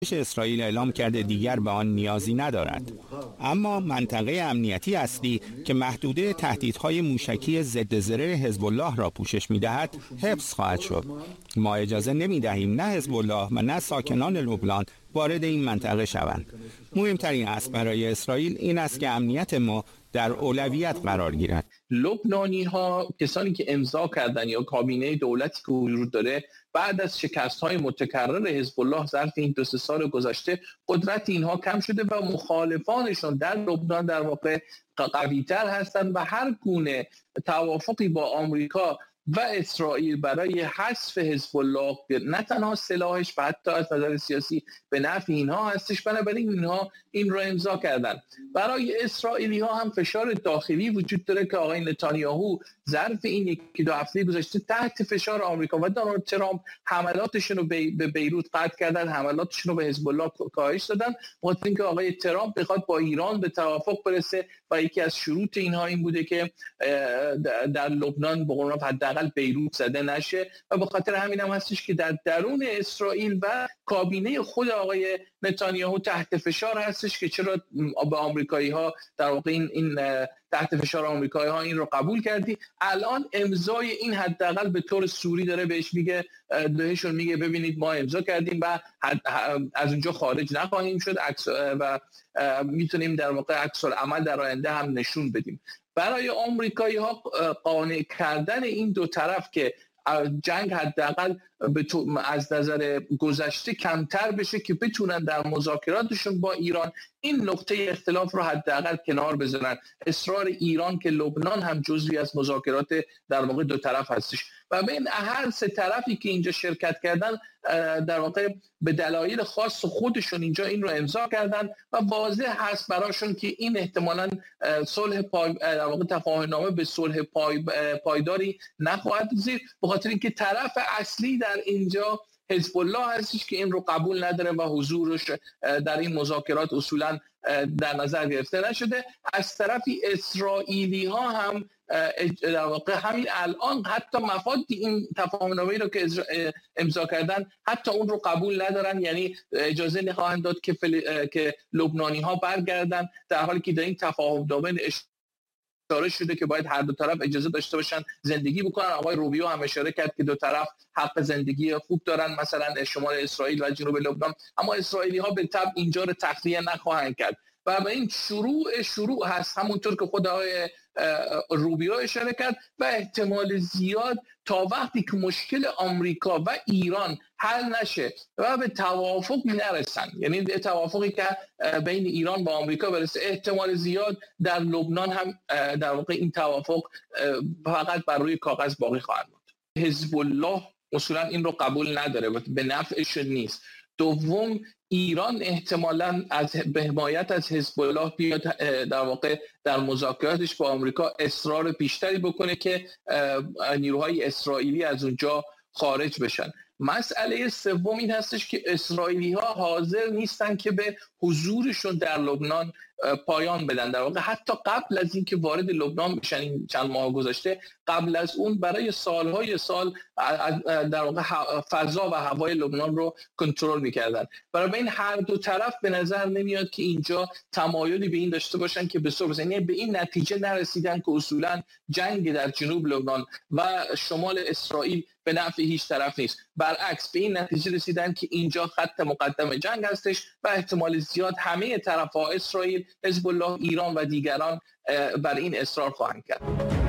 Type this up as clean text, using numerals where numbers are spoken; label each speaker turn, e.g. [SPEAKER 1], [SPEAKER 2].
[SPEAKER 1] اسرائیل اعلام کرده دیگر به آن نیازی ندارد. اما منطقه امنیتی اصلی که محدوده تهدیدهای موشکی ضد ضرر حزب الله را پوشش می‌دهد، حفظ خواهد شد. ما اجازه نمی‌دهیم نه حزب الله و نه ساکنان لبنان وارد این منطقه شوند. مهمترین اصل برای اسرائیل این است که امنیت ما در اولویت قرار گیرد.
[SPEAKER 2] لبنانی‌ها، کسانی که امضا کردن یا کابینه دولتی که وجود داره، بعد از شکست‌های متکرر حزب الله ظرف این 2-3 سال گذشته قدرت اینها کم شده و مخالفانشون در لبنان در واقع قوی‌تر هستند و هر گونه توافقی با آمریکا و اسرائیل برای حذف حزب الله نه تنها سلاحش و حتی از نظر سیاسی به نفع اینها هستش، بنابراین اینها این رو امضا کردن. برای اسرائیلی ها هم فشار داخلی وجود داره که آقای نتانیاهو ظرف این 1-2 هفته گذشته تحت فشار آمریکا و دونالد ترامپ حملاتشون رو به بیروت قطع کردن، حملاتشون رو به حزب الله کاهش دادن، بخاطر اینکه آقای ترامپ بخواد با ایران به توافق برسه و یکی از شروط اینها این بوده که در لبنان به قول حداقل بیروت زده نشه و به خاطر همین هم هستش که در درون اسرائیل و کابینه خود آقای نتانیاهو تحت فشار هستش که چرا به آمریکایی‌ها در واقع این تحت فشار آمریکایی‌ها این رو قبول کردی. الان امضای این حداقل به طور سوری داره بهشون میگه ببینید ما امضا کردیم و از اونجا خارج نخواهیم شد و میتونیم در واقع عکس العمل در آینده هم نشون بدیم. برای آمریکایی‌ها قانع کردن این دو طرف که جنگ حداقل از نظر گذشته کمتر بشه که بتونن در مذاکراتشون با ایران این نقطه اختلاف رو حداقل کنار بذارن. اصرار ایران که لبنان هم جزوی از مذاکرات در واقع دو طرف هستش و بین هر سه طرفی که اینجا شرکت کردن در واقع به دلایل خاص خودشون اینجا این رو امضا کردن و واضح هست براشون که این احتمالاً صلح در واقع تفاهم‌نامه به صلح پایداری نخواهد زیر، به خاطر اینکه طرف اصلی در اینجا حزب الله هستش که این رو قبول نداره و حضورش در این مذاکرات اصولاً در نظر گرفته نشده. از طرفی اسرائیلی ها هم در واقع همین الان حتی مفاد این تفاهم‌نامه‌ای رو که امضا کردن حتی اون رو قبول ندارن، یعنی اجازه نخواهند داد که لبنانی ها برگردن، در حالی که در این تفاهم‌نامه اشاره شده که باید هر دو طرف اجازه داشته باشن زندگی بکنن. آقای روبیو هم اشاره کرد که دو طرف حق زندگی خوب دارن، مثلا شمال اسرائیل و جنوب لبنان، اما اسرائیلی ها به طبع اینجا رو تخلیه نخواهند کرد و به این شروع هست، همونطور که خود آقای روبیو اشاره کرد و احتمال زیاد تا وقتی که مشکل آمریکا و ایران حل نشه و به توافق نرسن، یعنی به توافقی که بین ایران و آمریکا برسه، احتمال زیاد در لبنان هم در واقع این توافق فقط بر روی کاغذ باقی خواهد ماند. حزب الله اصولا این رو قبول نداره و به نفعش نیست. دوم، ایران احتمالاً به حمایت از حزب الله بیاد در واقع در مذاکراتش با آمریکا اصرار بیشتری بکنه که نیروهای اسرائیلی از اونجا خارج بشن. مسئله سوم این هستش که اسرائیلی ها حاضر نیستن که به حضورشون در لبنان پایان بدن. در واقع حتی قبل از اینکه وارد لبنان بشن این چند ماه گذشته، قبل از اون برای سالهای سال در واقع فضا و هوای لبنان رو کنترل می‌کردن. برای این هر دو طرف به نظر نمیاد که اینجا تمایلی به این داشته باشن که به صورت یعنی به این نتیجه نرسیدن که اصولا جنگ در جنوب لبنان و شمال اسرائیل به نفع هیچ طرف نیست. برعکس به این نتیجه رسیدن که اینجا خط مقدم جنگ هستش و احتمال زیاد همه طرف‌ها، اسرائیل، حزب الله، ایران و دیگران بر این اصرار خواهند کرد.